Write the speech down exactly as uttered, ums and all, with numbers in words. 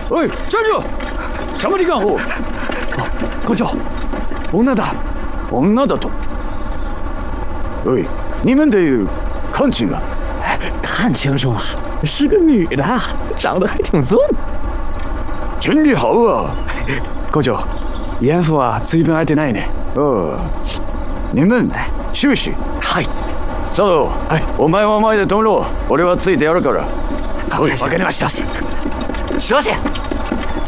おい、站住！什么地干活？ 啊，高教，女だ。 女だと。おい，你们得看清了。 看清楚了，是个女的，长得还挺重。 準備好啊！ 高教，严父啊，随便挨てないね。 哦，你们休息。 はい。 佐藤、はい、お前は前で止めろ。俺はついてやるから。 わかりました。少し。